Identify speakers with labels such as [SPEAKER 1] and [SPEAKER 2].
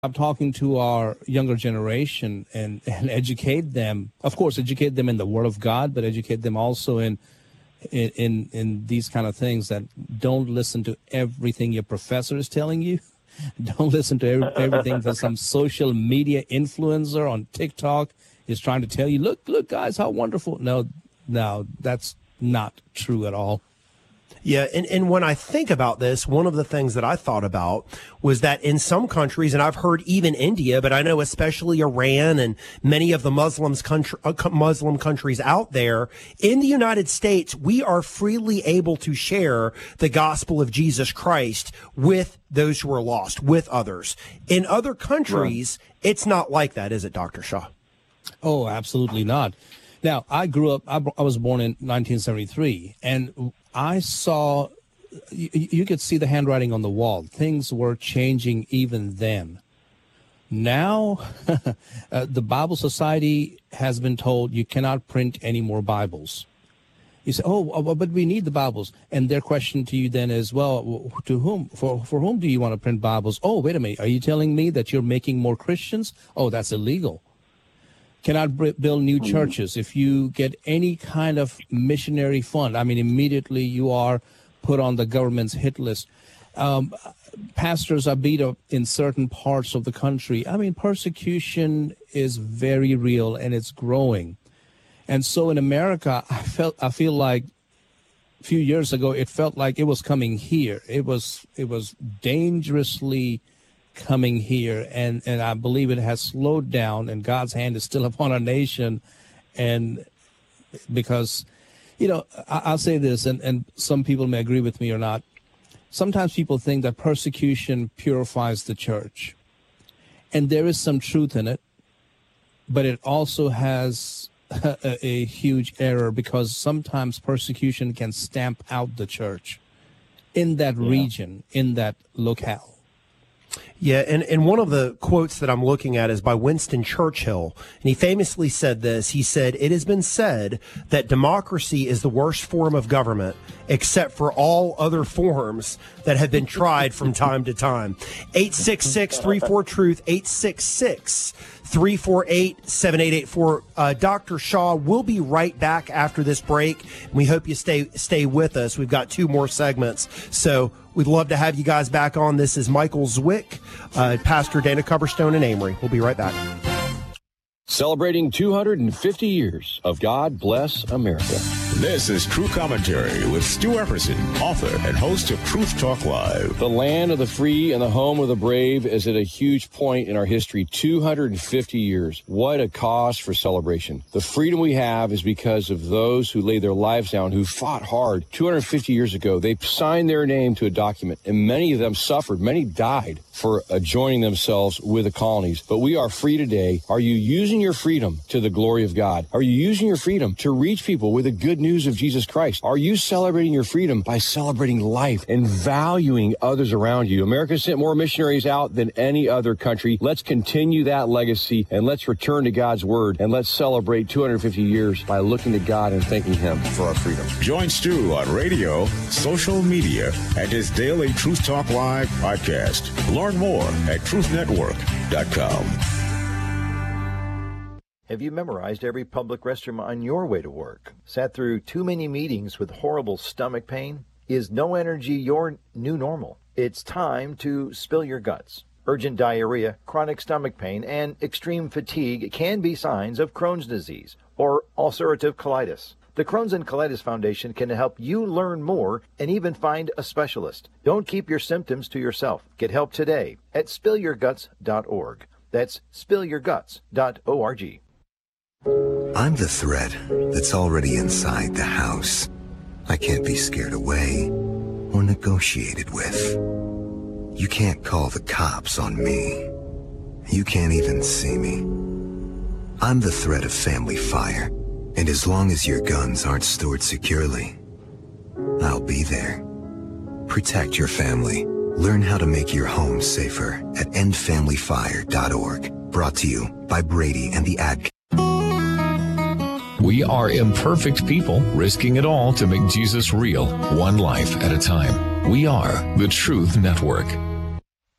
[SPEAKER 1] I'm talking to our younger generation and educate them, of course, educate them in the Word of God, but educate them also in these kind of things, that don't listen to everything your professor is telling you. Don't listen to everything that some social media influencer on TikTok is trying to tell you. Look, guys, how wonderful. No, that's not true at all.
[SPEAKER 2] Yeah, and when I think about this, one of the things that I thought about was that in some countries, and I've heard even India, but I know especially Iran and many of the Muslim countries out there, in the United States, we are freely able to share the gospel of Jesus Christ with those who are lost, with others. In other countries, It's not like that, is it, Dr. Shaw?
[SPEAKER 1] Oh, absolutely not. Now, I grew up, I was born in 1973, and I saw, you could see the handwriting on the wall. Things were changing even then. Now, the Bible Society has been told you cannot print any more Bibles. You say, but we need the Bibles. And their question to you then is, well, to whom, for whom do you want to print Bibles? Oh, wait a minute. Are you telling me that you're making more Christians? Oh, that's illegal. Cannot build new churches. If you get any kind of missionary fund, I mean, immediately you are put on the government's hit list. Pastors are beat up in certain parts of the country. I mean, persecution is very real and it's growing. And so in America, I feel like a few years ago, it felt like it was coming here. It was dangerously coming here, and I believe it has slowed down, and God's hand is still upon our nation. And because, I'll say this, and some people may agree with me or not. Sometimes people think that persecution purifies the church, and there is some truth in it, but it also has a huge error, because sometimes persecution can stamp out the church in that region, in that locale.
[SPEAKER 2] Yeah, and one of the quotes that I'm looking at is by Winston Churchill, and he famously said this. He said, "It has been said that democracy is the worst form of government, except for all other forms that have been tried from time to time." 866-34-TRUTH, 866-348-7884. Dr. Shaw, we'll be right back after this break. We hope you stay with us. We've got 2 more segments, so we'd love to have you guys back on. This is Michael Zwick, Pastor Dana Coverstone in Amory. We'll be right back.
[SPEAKER 3] Celebrating 250 years of God Bless America.
[SPEAKER 4] This is True Commentary with Stu Epperson, author and host of Truth Talk Live.
[SPEAKER 3] The land of the free and the home of the brave is at a huge point in our history. 250 years. What a cause for celebration. The freedom we have is because of those who laid their lives down, who fought hard. 250 years ago, they signed their name to a document, and many of them suffered. Many died for joining themselves with the colonies. But we are free today. Are you using your freedom to the glory of God? Are you using your freedom to reach people with the good news of Jesus Christ? Are you celebrating your freedom by celebrating life and valuing others around you? America sent more missionaries out than any other country. Let's continue that legacy, and let's return to God's word, and let's celebrate 250 years by looking to God and thanking him for our freedom.
[SPEAKER 4] Join Stu on radio, social media, and his daily Truth Talk Live podcast. Learn more at truthnetwork.com.
[SPEAKER 5] Have you memorized every public restroom on your way to work? Sat through too many meetings with horrible stomach pain? Is no energy your new normal? It's time to spill your guts. Urgent diarrhea, chronic stomach pain, and extreme fatigue can be signs of Crohn's disease or ulcerative colitis. The Crohn's and Colitis Foundation can help you learn more and even find a specialist. Don't keep your symptoms to yourself. Get help today at spillyourguts.org. That's spillyourguts.org.
[SPEAKER 6] I'm the threat that's already inside the house. I can't be scared away or negotiated with. You can't call the cops on me. You can't even see me. I'm the threat of family fire, and as long as your guns aren't stored securely, I'll be there. Protect your family. Learn how to make your home safer at endfamilyfire.org. Brought to you by Brady and the Ad.
[SPEAKER 7] We are imperfect people risking it all to make Jesus real, one life at a time. We are the Truth Network.